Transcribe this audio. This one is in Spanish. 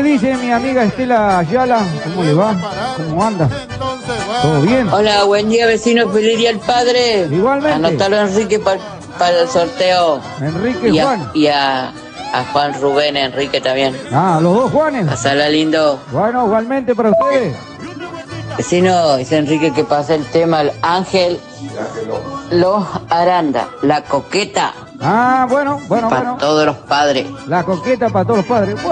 dice mi amiga Estela Ayala? ¿Cómo le va? ¿Cómo anda? ¿Todo bien? Hola, buen día, vecino. Feliz día al padre. Igualmente. Anotalo, Enrique, para el sorteo. Enrique Y Juan. a Juan Rubén Enrique también. Ah, los dos Juanes. Pasala lindo. Bueno, igualmente para ustedes. Vecino, dice Enrique que pasa el tema al Ángel Los Aranda, la coqueta. Ah, bueno. Para todos los padres. La coqueta para todos los padres.